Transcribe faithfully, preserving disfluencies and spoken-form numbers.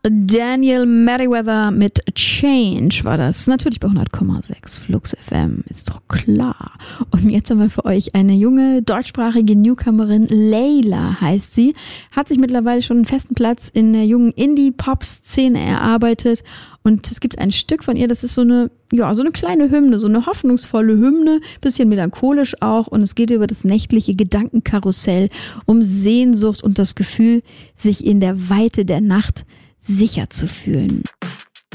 Daniel Merriweather mit Change war das. Natürlich bei hundert Komma sechs Flux F M, ist doch klar. Und jetzt haben wir für euch eine junge deutschsprachige Newcomerin. Layla heißt sie. Hat sich mittlerweile schon einen festen Platz in der jungen Indie-Pop-Szene erarbeitet. Und es gibt ein Stück von ihr, das ist so eine, ja, so eine kleine Hymne, so eine hoffnungsvolle Hymne, bisschen melancholisch auch. Und es geht über das nächtliche Gedankenkarussell, um Sehnsucht und das Gefühl, sich in der Weite der Nacht sicher zu fühlen.